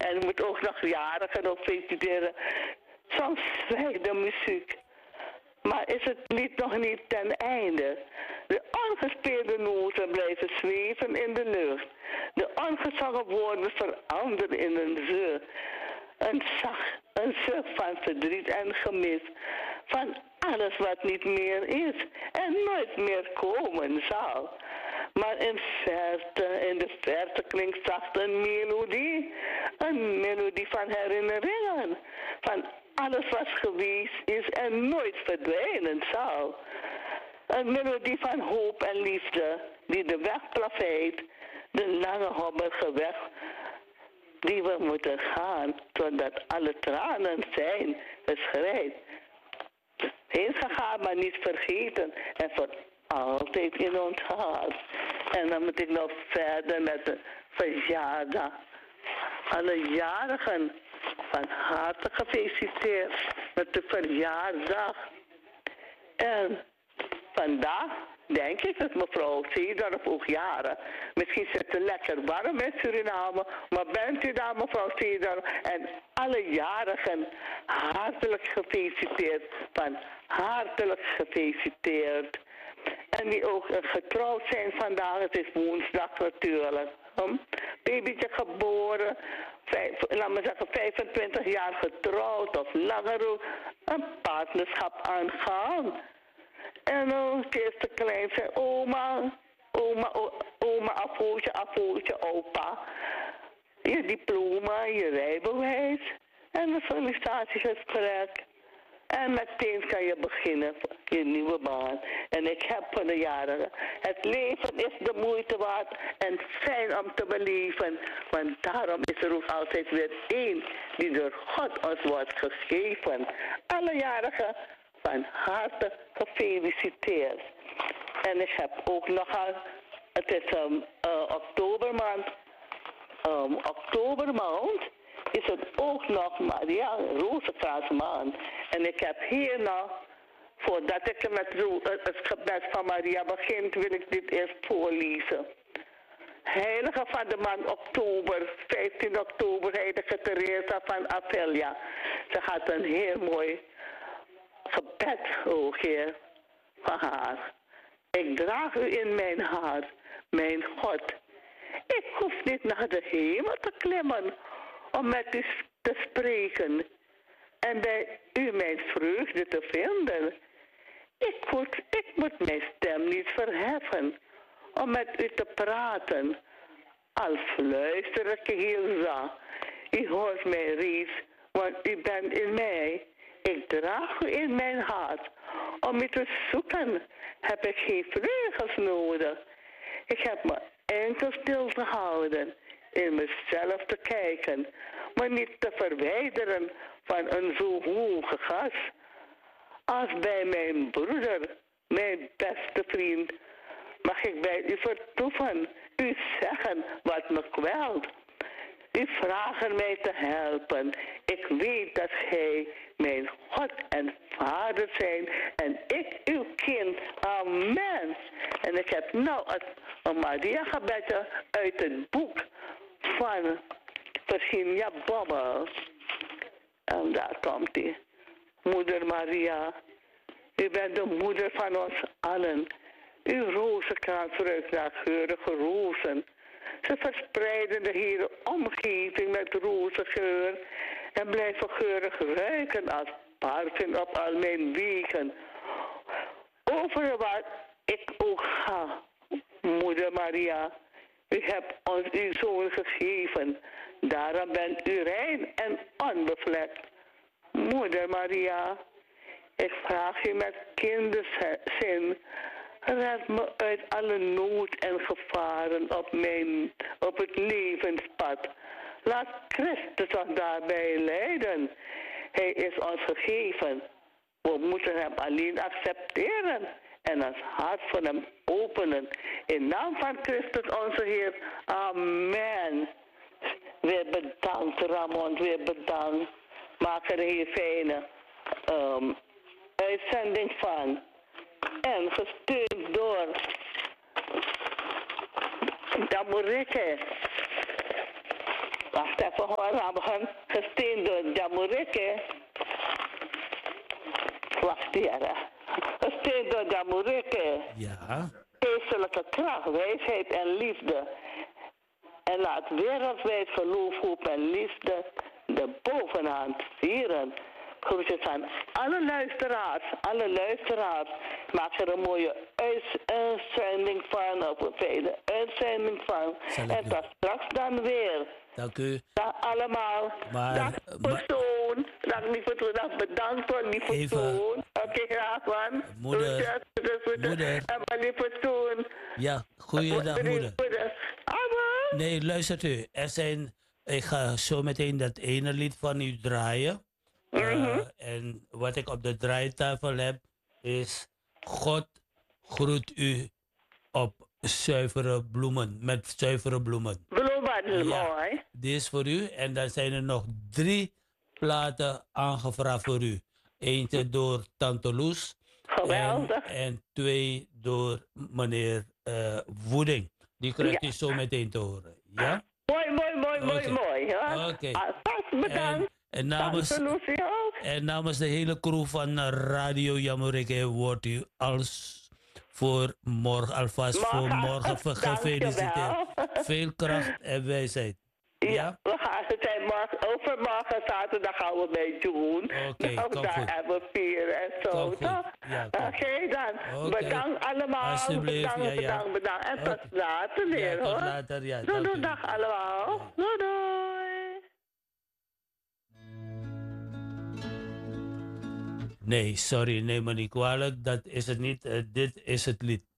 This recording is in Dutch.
En je moet ook nog jarigen op feliciteren. Soms zwijgt de muziek. Maar is het lied nog niet ten einde? De ongespeelde noten blijven zweven in de lucht. De ongezongen woorden veranderen in een zeur. Een zucht van verdriet en gemis. Van alles wat niet meer is en nooit meer komen zal. Maar in de verte klinkt zacht een melodie. Een melodie van herinneringen. Van alles wat geweest is en nooit verdwijnen zal. Een melodie van hoop en liefde die de weg plaveit. De lange hobbige weg die we moeten gaan totdat alle tranen zijn geschreid. Heen gegaan, maar niet vergeten en voor altijd in ons hart. En dan moet ik nog verder met de verjaardag. Alle jarigen van harte gefeliciteerd met de verjaardag. En vandaag denk ik dat mevrouw Seedorf ook jaren. Misschien zit het lekker warm in Suriname, maar bent u daar mevrouw Seedorf en alle jarigen hartelijk gefeliciteerd. Van hartelijk gefeliciteerd. En die ook getrouwd zijn vandaag, het is woensdag natuurlijk. Babytje geboren, laat me zeggen 25 jaar getrouwd of langer ook, een partnerschap aangaan. En ook eerste klein zei oma, afootje, opa. Je diploma, je rijbewijs en een sollicitatiegesprek. En meteen kan je beginnen, je nieuwe baan. En ik heb van de jaren, het leven is de moeite waard en fijn om te beleven. Want daarom is er ook altijd weer één die door God ons wordt gegeven. Alle jarigen van harte gefeliciteerd. En ik heb ook nogal, het is oktobermaand is het ook nog Maria Rozenkraansmaand. En ik heb hier nog, voordat ik met het gebed van Maria begin, wil ik dit eerst voorlezen. Heilige van de maand oktober, 15 oktober, heilige Teresa van Avila. Ze had een heel mooi gebed, o Heer, van haar. Ik draag u in mijn hart, mijn God. Ik hoef niet naar de hemel te klimmen om met u te spreken en bij u mijn vreugde te vinden. Ik moet mijn stem niet verheffen om met u te praten. Al fluister ik heel zacht, u hoort mij reeds, want u bent in mij. Ik draag u in mijn hart. Om u te zoeken heb ik geen vleugels nodig. Ik heb me enkel stil te houden, in mezelf te kijken, maar niet te verwijderen van een zo hoge gas. Als bij mijn broeder, mijn beste vriend, mag ik bij u vertoeven, u zeggen wat me kwelt. U vragen mij te helpen. Ik weet dat gij mijn God en Vader zijn en ik uw kind. Amen. En ik heb nou een Maria gebedje uit het boek van Virginia Bommel. En daar komt hij. Moeder Maria, u bent de moeder van ons allen. Uw rozenkrans ruikt naar geurige rozen. Ze verspreiden de hele omgeving met rozengeur en blijven geurig ruiken als parfum op al mijn wegen. Overal waar ik ook ga, Moeder Maria, u hebt ons uw zoon gegeven. Daarom bent u rein en onbevlekt. Moeder Maria, ik vraag u met kinderzin, red me uit alle nood en gevaren op het levenspad. Laat Christus ons daarbij leiden. Hij is ons gegeven. We moeten hem alleen accepteren en ons hart voor hem openen. In naam van Christus onze Heer. Amen. Weer bedankt, Ramon. Weer bedankt. Maak er een heel fijne uitzending van. En gesteund door Damoreke. Wacht even hoor, we gaan gesteend door Jamureke. Wacht hier. Gesteend door Jamureke. Ja. Geestelijke kracht, wijsheid en liefde. En laat wereldwijd geloof, hoop en liefde de bovenhand vieren. Groetjes aan alle luisteraars. Maak er een mooie uitzending van, of een fijne uitzending van. En tot straks dan weer. Dank u. Dag allemaal. Dag persoon. Dag lieve persoon. Dag bedankt voor lieve persoon. Oké, graag man. Moeder. Moeder. En mijn lieve persoon. Ja, goeiedag moeder. Nee, luistert u. Ik ga zo meteen dat ene lied van u draaien. En wat ik op de draaitafel heb is: God groet u op zuivere bloemen, met zuivere bloemen. Bloemen, mooi. Die is voor u. En dan zijn er nog 3 platen aangevraagd voor u. Eentje door Tante Loes. Geweldig. En 2 door meneer Woeding. Die krijgt u zo meteen te horen. Ja? Mooi. Oké. Bedankt. En namens de hele crew van Radio Jamureke wordt u alvast voor morgen gefeliciteerd. Veel kracht en wijsheid. Ja? We gaan het overmorgen zaterdag gaan we mee doen. Oké, kom daar goed. hebben we vieren en zo. Oké, dan. Bedankt allemaal. Alsjeblieft, Bedankt. En tot later weer, hoor. Tot later, ja. Doei, dag allemaal. Doei. Nee, sorry, neem me niet kwalijk. Dat is het niet. Dit is het lied.